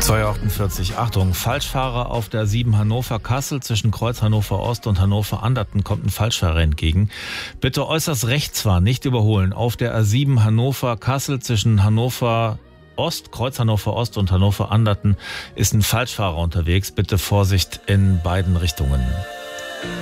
2:48. Achtung, Falschfahrer auf der 7 Hannover-Kassel zwischen Kreuz Hannover Ost und Hannover-Anderten kommt ein Falschfahrer entgegen. Bitte äußerst rechts fahren, nicht überholen. Auf der A7 Hannover-Kassel zwischen Hannover Ost, Kreuz Hannover Ost und Hannover-Anderten ist ein Falschfahrer unterwegs. Bitte Vorsicht in beiden Richtungen.